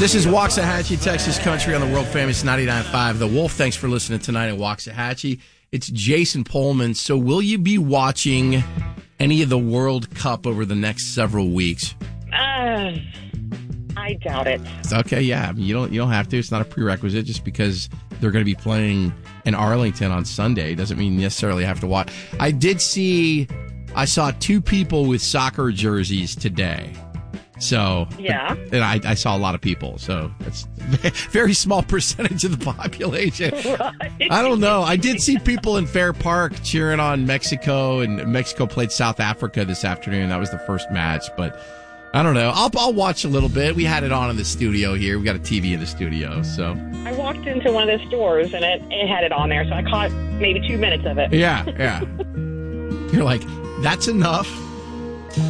This is Waxahachie, Texas Country on the world famous 99.5 The Wolf. Thanks for listening tonight at Waxahachie. It's Jason Pullman. So will you be watching any of the World Cup over the next several weeks? I doubt it. Okay, yeah. I mean, you don't have to. It's not a prerequisite. Just because they're going to be playing in Arlington on Sunday doesn't mean you necessarily have to watch. I saw two people with soccer jerseys today. So, yeah. And I saw a lot of people. So it's a very small percentage of the population. Right. I don't know. I did see people in Fair Park cheering on Mexico, and Mexico played South Africa this afternoon. That was the first match, but I don't know. I'll watch a little bit. We had it on in the studio here. We got a TV in the studio, so. I walked into one of the stores, and it had it on there, so I caught maybe 2 minutes of it. Yeah. You're like, that's enough.